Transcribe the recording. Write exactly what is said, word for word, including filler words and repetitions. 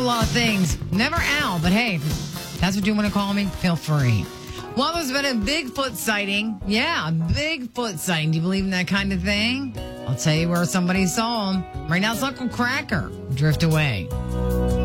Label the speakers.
Speaker 1: lot of things. Never Al, but hey, if that's what you want to call me, feel free. Well, there's been a Bigfoot sighting. Yeah, a Bigfoot sighting. Do you believe in that kind of thing? I'll tell you where somebody saw him. Right now, it's Uncle Cracker. Drift away.